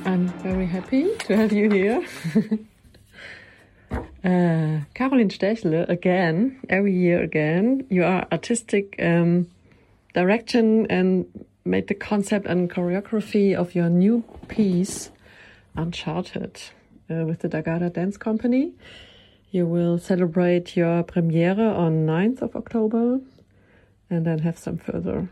I'm very happy to have you here. Caroline Stechle, again, every year again. You are artistic direction and made the concept and choreography of your new piece, Uncharted, with the Dagada Dance Company. You will celebrate your premiere on 9th of October and then have some further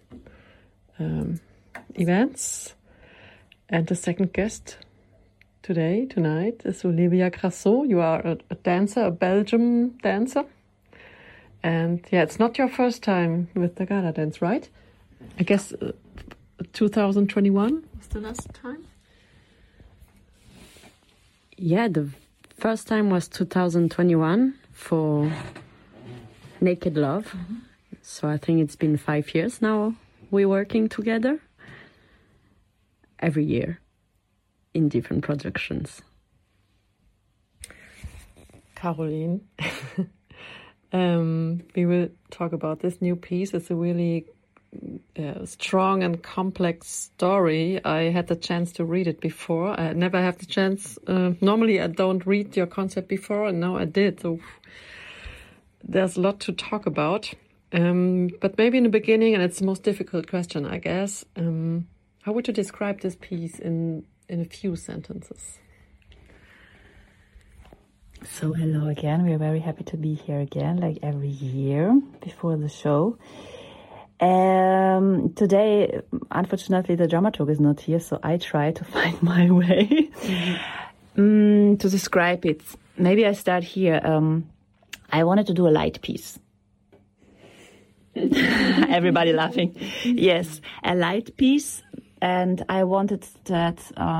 events. And the second guest tonight, is Olivia Grassot. You are a dancer, a Belgian dancer. And yeah, it's not your first time with the Dagada Dance, right? I guess 2021 was the last time? Yeah, the first time was 2021 for Naked Love. Mm-hmm. So I think it's been 5 years now we're working together. Every year in different productions. Caroline, we will talk about this new piece. It's a really strong and complex story. I had the chance to read it before. I never have the chance. Normally I don't read your concept before, and now I did. So there's a lot to talk about. But maybe in the beginning, and it's the most difficult question, I guess, how would you describe this piece in a few sentences? So hello again. We are very happy to be here again, like every year before the show. Today, unfortunately, the dramaturg is not here, so I try to find my way to describe it. Maybe I start here. I wanted to do a light piece. Everybody laughing. Yes, a light piece. And I wanted that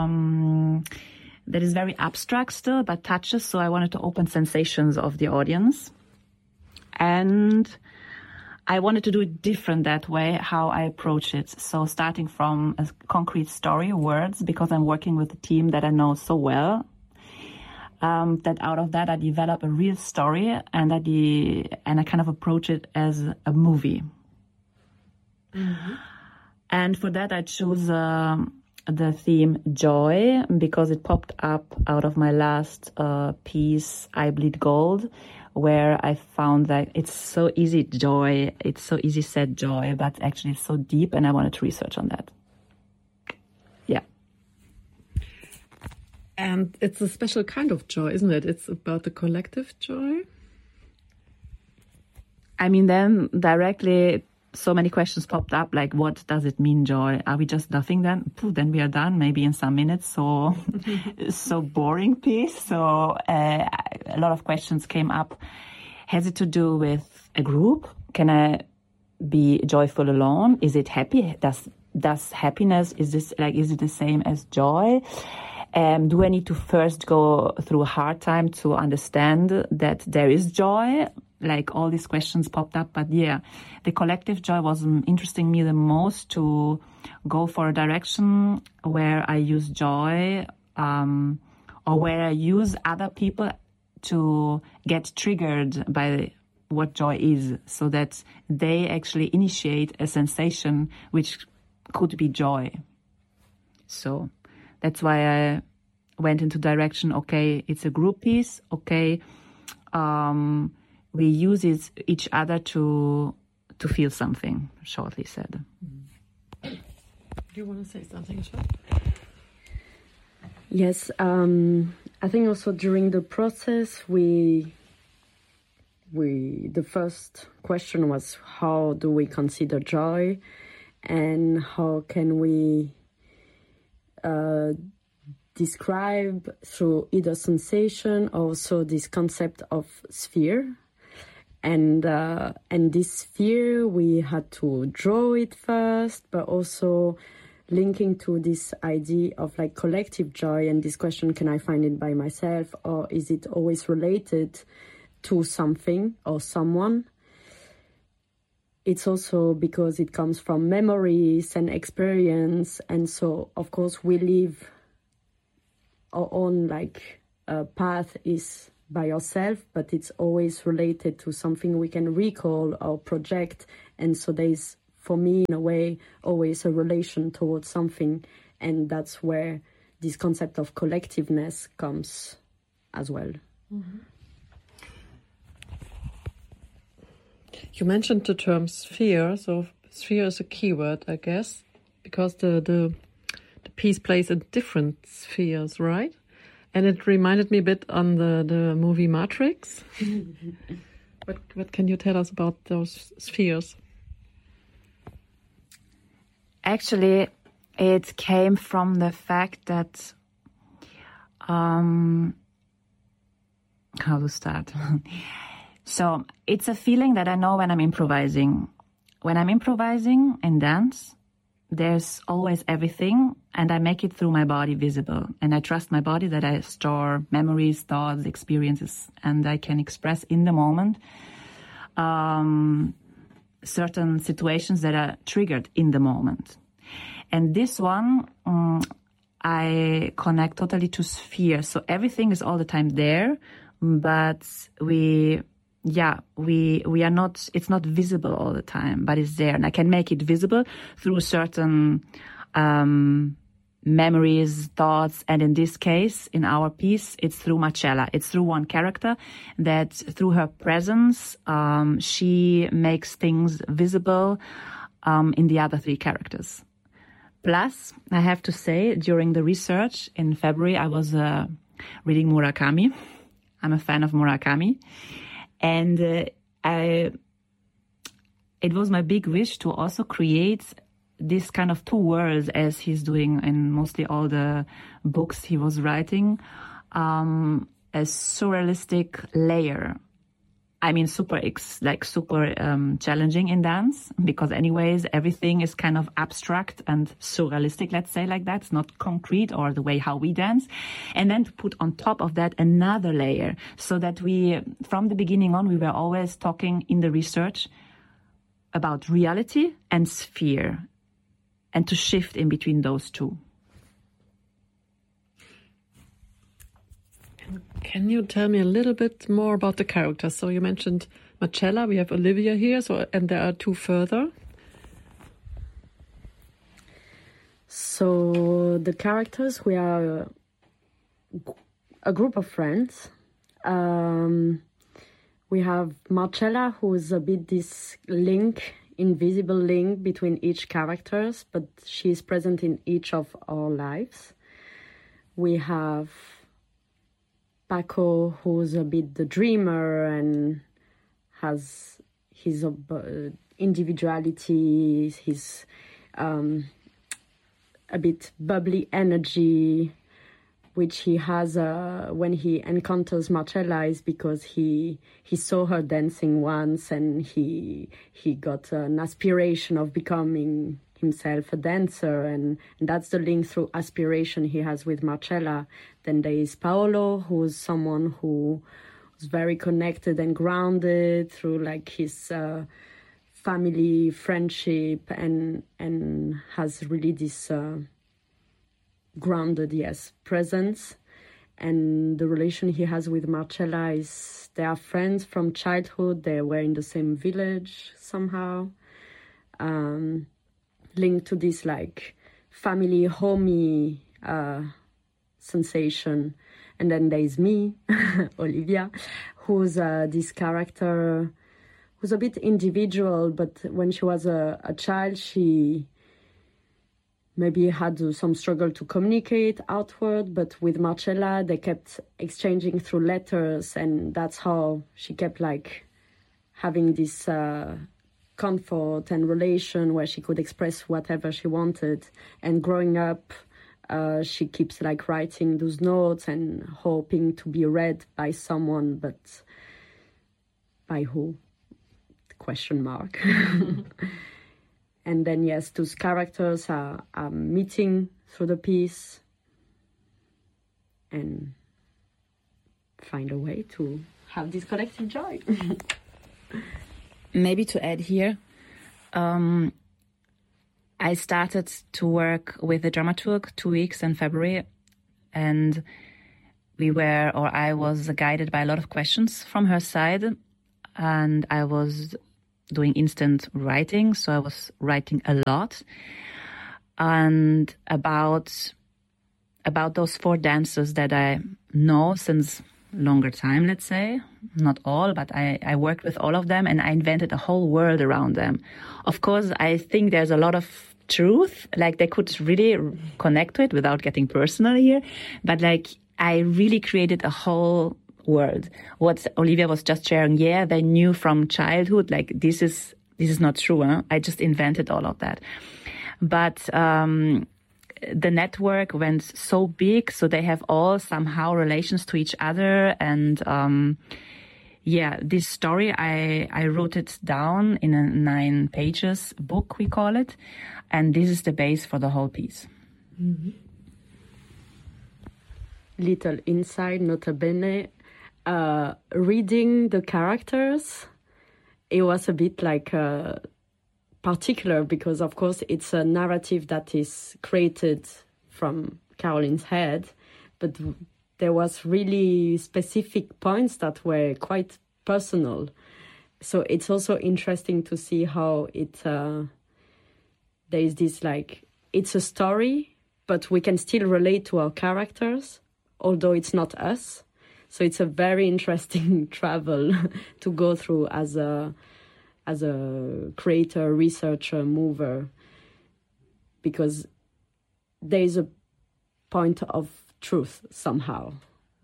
is very abstract still, but touches. So I wanted to open sensations of the audience. And I wanted to do it different that way, how I approach it. So starting from a concrete story, words, because I'm working with a team that I know so well. That out of that I develop a real story and I kind of approach it as a movie. Mm-hmm. And for that, I chose the theme joy because it popped up out of my last piece, I Bleed Gold, where I found that it's so easy joy, it's so easy said joy, but actually it's so deep, and I wanted to research on that. Yeah. And it's a special kind of joy, isn't it? It's about the collective joy. I mean, then directly so many questions popped up, like, what does it mean, joy? Are we just nothing then? Then we are done, maybe in some minutes. So, so boring piece. So a lot of questions came up. Has it to do with a group? Can I be joyful alone? Is it happy? Does happiness, is it the same as joy? Do I need to first go through a hard time to understand that there is joy? Like all these questions popped up, but yeah, the collective joy was interesting me the most to go for a direction where I use joy, or where I use other people to get triggered by what joy is, so that they actually initiate a sensation which could be joy. So that's why I went into direction, okay, it's a group piece, okay, we use each other to feel something, shortly said. Do you want to say something, Charlotte? Yes, I think also during the process, the first question was, how do we consider joy, and how can we describe through either sensation or also this concept of sphere. And this sphere, we had to draw it first, but also linking to this idea of like collective joy and this question, can I find it by myself, or is it always related to something or someone? It's also because it comes from memories and experience, and so of course we live our own path is by yourself, but it's always related to something we can recall or project. And so there's, for me, in a way, always a relation towards something. And that's where this concept of collectiveness comes as well. Mm-hmm. You mentioned the term sphere, so sphere is a keyword, I guess, because the piece plays in different spheres, right? And it reminded me a bit on the movie Matrix. What can you tell us about those spheres? Actually, it came from the fact that, how to start? So it's a feeling that I know when I'm improvising. When I'm improvising in dance, there's always everything, and I make it through my body visible. And I trust my body that I store memories, thoughts, experiences, and I can express in the moment certain situations that are triggered in the moment. And this one, I connect totally to sphere. So everything is all the time there, but we are not, it's not visible all the time, but it's there. And I can make it visible through certain memories, thoughts. And in this case, in our piece, it's through Marcella. It's through one character that through her presence, she makes things visible in the other three characters. Plus, I have to say, during the research in February, I was reading Murakami. I'm a fan of Murakami. And it was my big wish to also create this kind of two worlds, as he's doing in mostly all the books he was writing, a surrealistic layer. I mean, super challenging in dance, because anyways, everything is kind of abstract and surrealistic, let's say like that. It's not concrete or the way how we dance. And then to put on top of that another layer, so that we, from the beginning on, we were always talking in the research about reality and sphere, and to shift in between those two. Can you tell me a little bit more about the characters? So you mentioned Marcella, we have Olivia here, and there are two further. So the characters, we are a group of friends. We have Marcella, who is a bit this link, invisible link between each characters, but she is present in each of our lives. We have Paco, who's a bit the dreamer and has his individuality, his a bit bubbly energy, which he has when he encounters Marcella, is because he saw her dancing once, and he got an aspiration of becoming himself a dancer, and that's the link through aspiration he has with Marcella. Then there is Paolo, who's someone who was very connected and grounded through like his family, friendship, and has really this grounded, presence. And the relation he has with Marcella is they are friends from childhood. They were in the same village somehow. Linked to this like family homey sensation. And then there's me, Olivia, who's this character who's a bit individual, but when she was a child, she maybe had some struggle to communicate outward, but with Marcella, they kept exchanging through letters, and that's how she kept like having this comfort and relation where she could express whatever she wanted. And growing up, she keeps like writing those notes and hoping to be read by someone, but by who? Question mark. And then yes, those characters are meeting through the piece and find a way to have this collective joy. Maybe to add here, I started to work with the dramaturg 2 weeks in February, and I was guided by a lot of questions from her side, and I was doing instant writing, so I was writing a lot, and about about those 4 dancers that I know since longer time, let's say. Not all, but I worked with all of them, and I invented a whole world around them. Of course, I think there's a lot of truth, like they could really connect to it without getting personal here, but like I really created a whole world. What Olivia was just sharing, yeah, they knew from childhood, like this is not true. Huh? I just invented all of that. But the network went so big, so they have all somehow relations to each other. And this story, I wrote it down in a 9 pages book, we call it. And this is the base for the whole piece. Mm-hmm. Little insight, nota bene. Reading the characters, it was a bit like particular because, of course, it's a narrative that is created from Caroline's head, but there was really specific points that were quite personal. So it's also interesting to see how it there is this like it's a story, but we can still relate to our characters, although it's not us. So it's a very interesting travel to go through as a creator, researcher, mover, because there is a point of truth somehow.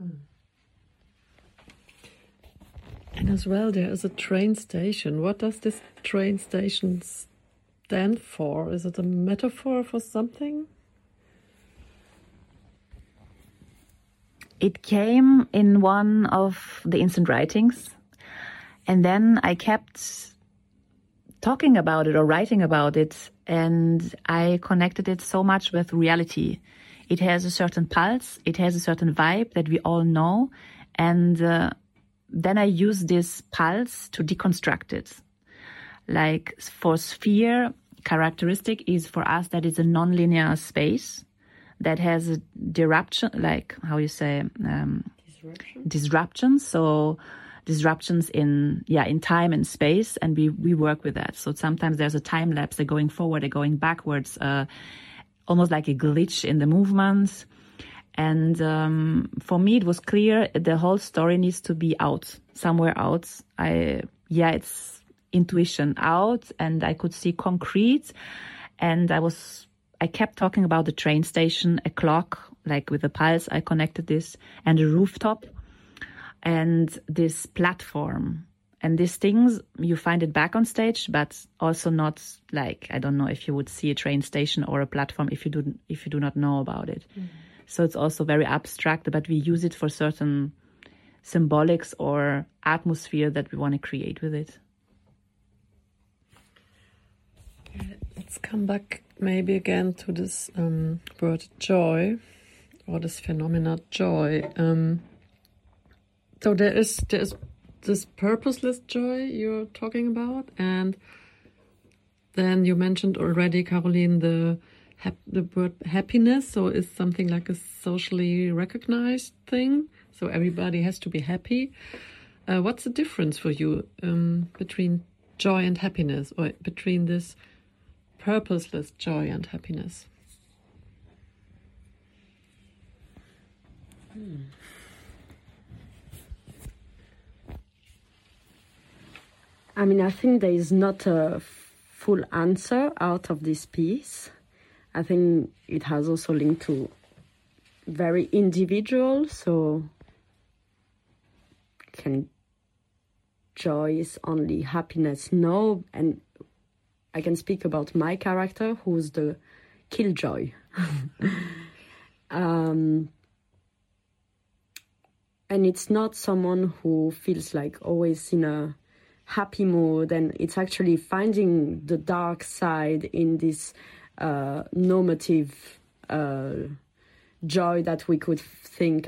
And as well, there is a train station. What does this train station stand for? Is it a metaphor for something? It came in one of the instant writings, and then I kept talking about it or writing about it, and I connected it so much with reality. It has a certain pulse, it has a certain vibe that we all know, and then I use this pulse to deconstruct it. Like for Sphere, characteristic is for us that it's a non-linear space that has a disruption, like how you say, disruptions. So disruptions in time and space, and we work with that. So sometimes there's a time lapse, they're going forward, they're going backwards, almost like a glitch in the movements. And for me, it was clear the whole story needs to be out, somewhere out. It's intuition out, and I could see concrete, and I kept talking about the train station, a clock, like with a pulse, I connected this, and a rooftop, and this platform. And these things, you find it back on stage, but also not like, I don't know if you would see a train station or a platform if you do not know about it. Mm-hmm. So it's also very abstract, but we use it for certain symbolics or atmosphere that we want to create with it. Let's come back maybe again to this word joy, or this phenomena joy. So there is this purposeless joy you're talking about, and then you mentioned already, Caroline, the word happiness. So it's something like a socially recognized thing. So everybody has to be happy. What's the difference for you between joy and happiness, or between this purposeless joy and happiness? I mean, I think there is not a full answer out of this piece. I think it has also linked to very individual. So can joy is only happiness? No. And I can speak about my character, who's the killjoy. And it's not someone who feels like always in a happy mood, and it's actually finding the dark side in this normative joy that we could think,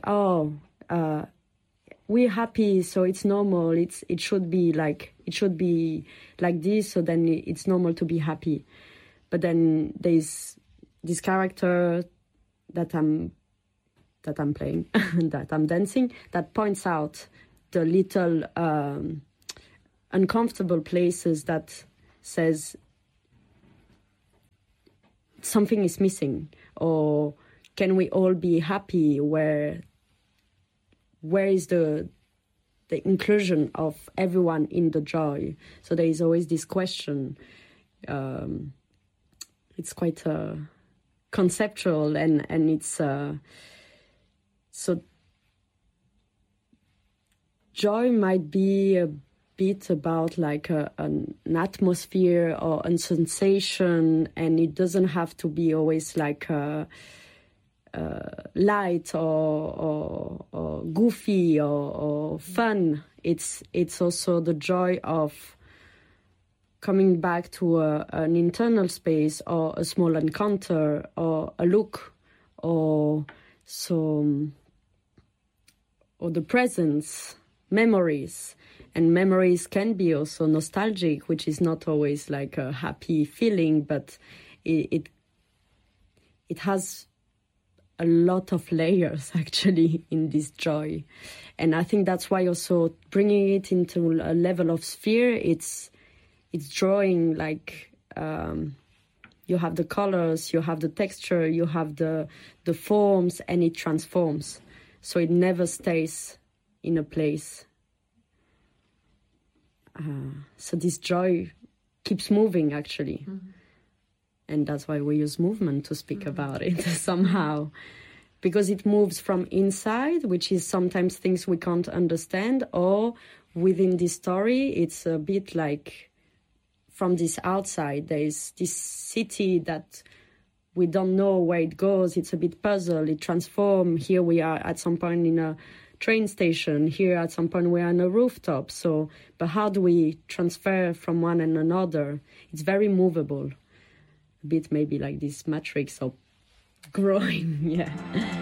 we're happy, so it's normal. It should be like this, so then it's normal to be happy. But then there's this character that I'm playing, that I'm dancing, that points out the little uncomfortable places, that says something is missing, or can we all be happy? Where is the inclusion of everyone in the joy? So there is always this question. It's quite conceptual, and it's so joy might be a bit about like an atmosphere or a sensation, and it doesn't have to be always like light or goofy or fun. It's also the joy of coming back to an internal space, or a small encounter, or a look, or the presence, memories. And memories can be also nostalgic, which is not always like a happy feeling, but it has a lot of layers actually in this joy. And I think that's why also bringing it into a level of sphere, it's drawing like you have the colors, you have the texture, you have the forms, and it transforms. So it never stays in a place. So this joy keeps moving actually. Mm-hmm. And that's why we use movement to speak about it somehow. Because it moves from inside, which is sometimes things we can't understand, or within this story, it's a bit like from this outside. There is this city that we don't know where it goes. It's a bit puzzle. It transforms. Here we are at some point in a train station. Here at some point we are on a rooftop. So, but how do we transfer from one and another? It's very movable. A bit maybe like this matrix of growing, yeah.